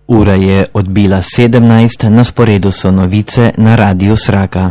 Ura je odbila 17, na sporedu so novice na Radiu Sraka.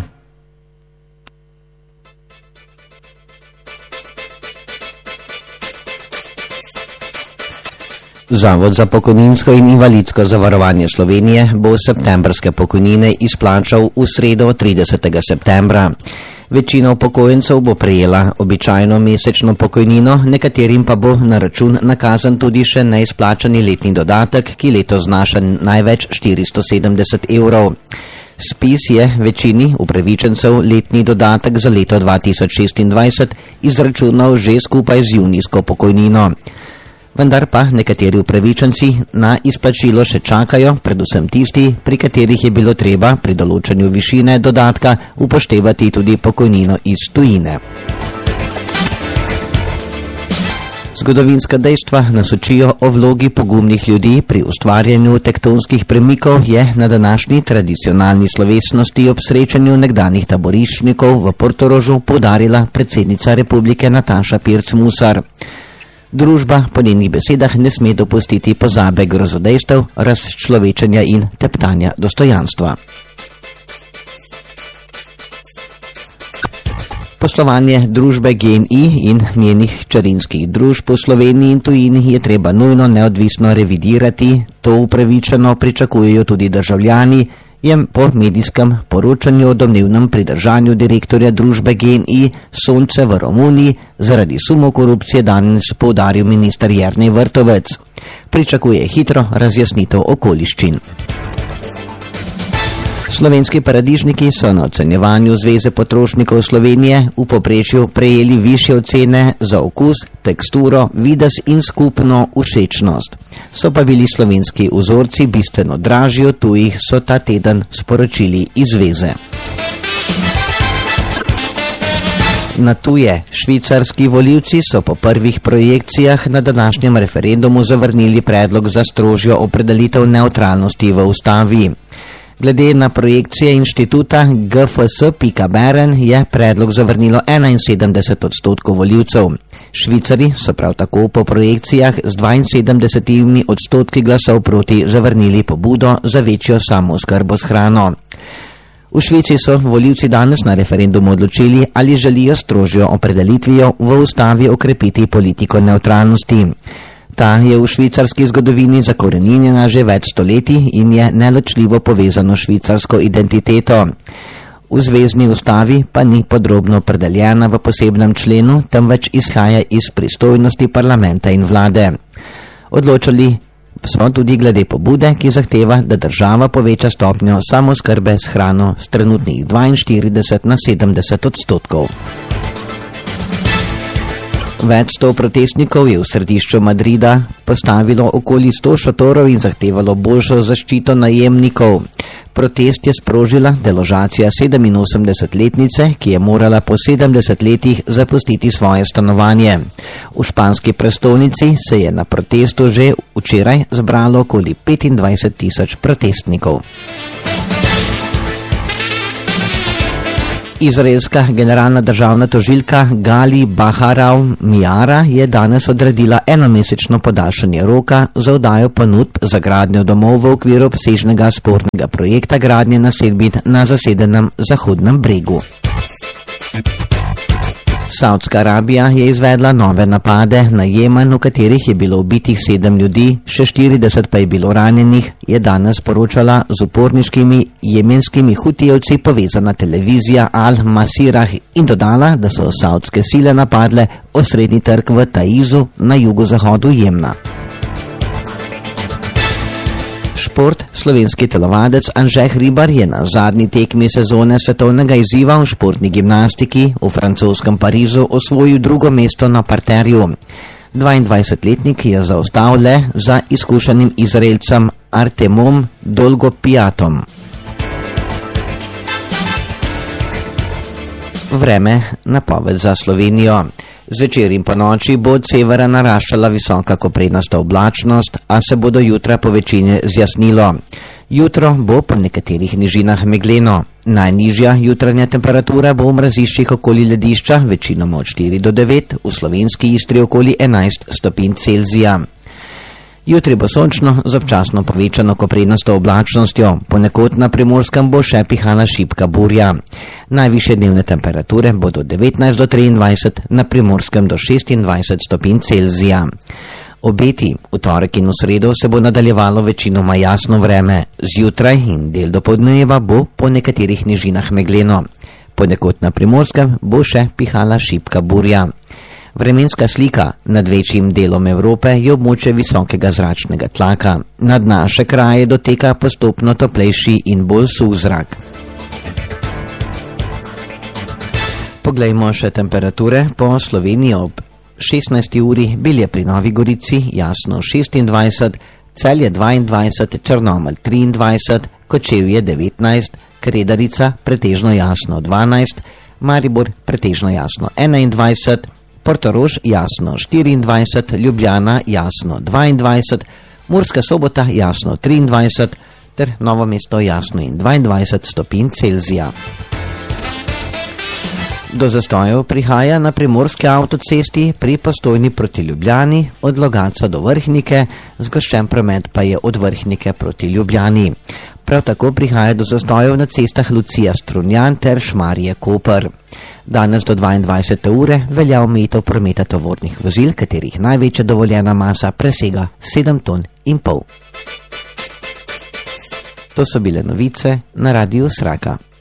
Zavod za pokojninsko in invalidsko zavarovanje Slovenije bo septembrske pokojnine izplačal v sredo 30. septembra. Večina upokojencev bo prejela običajno mesečno pokojnino, nekaterim pa bo na račun nakazan tudi še neizplačani letni dodatek, ki letos znaša največ 470 evrov. SPIZ je večini upravičencev letni dodatek za leto 2026 izračunal že skupaj z junijsko pokojnino. Vendar pa nekateri upravičenci na izplačilo še čakajo, predvsem tisti, pri katerih je bilo treba pri določanju višine dodatka upoštevati tudi pokojnino iz tujine. Zgodovinska dejstva nas učijo o vlogi pogumnih ljudi pri ustvarjanju tektonskih premikov, je na današnji tradicionalni slovesnosti ob srečanju nekdanjih taboriščnikov v Portorožu poudarila predsednica republike Nataša Pirc Musar. Družba po njenih besedah ne sme dopustiti pozabe grozodejstev, razčlovečenja in teptanja dostojanstva. Poslovanje družbe GEN-I in njenih hčerinskih družb v Sloveniji in tujini je treba nujno neodvisno revidirati, to upravičeno pričakujejo tudi državljani, je po medijskem poročanju o domnevnem pridržanju direktorja družbe GEN-I Sonce v Romuniji zaradi sumov korupcije danes poudaril minister Jernej Vrtovec. Pričakuje hitro razjasnitev okoliščin. Slovenski paradižniki so na ocenjevanju Zveze potrošnikov Slovenije v povprečju prejeli višje ocene za okus, teksturo, videz in skupno všečnost. So pa bili slovenski vzorci bistveno dražji od tujih, so ta teden sporočili iz Zveze. Na tuje švicarski volivci so po prvih projekcijah na današnjem referendumu zavrnili predlog za strožjo opredelitev nevtralnosti v ustavi. Glede na projekcije inštituta GFS.Bern je predlog zavrnilo 71% volivcev. Švicari so prav tako po projekcijah z 72% glasov proti zavrnili pobudo za večjo samooskrbo s hrano. V Švici so volivci danes na referendumu odločili, ali želijo strožjo opredelitvijo v ustavi okrepiti politiko nevtralnosti. Ta je v švicarski zgodovini zakoreninjena že več stoletij in je neločljivo povezano švicarsko identiteto. V zvezni ustavi pa ni podrobno opredeljena v posebnem členu, temveč izhaja iz pristojnosti parlamenta in vlade. Odločali so tudi glede pobude, ki zahteva, da država poveča stopnjo samooskrbe s hrano s trenutnih 42 na 70%. Več 100 protestnikov je v središču Madrida postavilo okoli 100 šotorov in zahtevalo boljšo zaščito najemnikov. Protest je sprožila deložacija 87-letnice, ki je morala po 70 letih zapustiti svoje stanovanje. V španski prestolnici se je na protestu že včeraj zbralo okoli 25.000 protestnikov. Izraelska generalna državna tožilka Gali Baharav Miara je danes odredila enomesečno podaljšanje roka za oddajo ponudb za gradnjo domov v okviru obsežnega spornega projekta gradnje naselbin na zasedenem Zahodnem bregu. Saudska Arabija je izvedla nove napade na Jemen, v katerih je bilo ubitih 7 ljudi, še 40 pa je bilo ranjenih, je danes poročala z uporniškimi jemenskimi hutijevci povezana televizija Al Masirah in dodala, da so saudske sile napadle osrednji trg v Taizu na jugozahodu Jemna. Šport. Slovenski telovadec Anže Hribar je na zadnji tekmi sezone svetovnega izziva v športni gimnastiki v francoskem Parizu osvojil drugo mesto na parterju. 22-letnik je zaostal le za izkušenim Izraelcem Artemom Dolgopiatom. Vreme, napoved za Slovenijo. Zvečer in po noči bo od severa naraščala visoka koprenasta oblačnost, a se bodo jutra po večini zjasnilo. Jutro bo po nekaterih nižinah megleno. Najnižja jutranja temperatura bo v mraziščih okoli ledišča, večinoma od 4 do 9, v slovenski Istri okoli 11 stopinj Celzija. Jutri bo sončno z občasno povečano koprenasto oblačnostjo, ponekod na Primorskem bo še pihala šibka burja. Najvišje dnevne temperature bodo 19 do 23, na Primorskem do 26 stopinj Celzija. Obeti v torek in v sredo se bo nadaljevalo večinoma jasno vreme, zjutraj in del dopoldneva bo po nekaterih nižinah megleno. Ponekod na Primorskem bo še pihala šibka burja. Vremenska slika nad večjim delom Evrope je območje visokega zračnega tlaka. Nad naše kraje doteka postopno toplejši in bolj suh zrak. Poglejmo še temperature po Sloveniji ob 16. uri, Bilje pri Novi Gorici, jasno 26, Celje 22, Črnomelj 23, Kočevje 19, Kredarica pretežno jasno 12, Maribor pretežno jasno 21, Portorož jasno 24, Ljubljana jasno 22, Murska Sobota jasno 23 ter Novo mesto jasno in 22 stopinj Celzija. Do zastojev prihaja na primorski avtocesti pri Postojni proti Ljubljani, od Logatca do Vrhnike, zgoščen promet pa je od Vrhnike proti Ljubljani. Prav tako prihaja do zastojev na cestah Lucija Strunjan ter Šmarje Koper. Danes do 22. ure velja omejitev prometa tovornih vozil, katerih največja dovoljena masa presega 7,5 ton. To so bile novice na Radiu Sraka.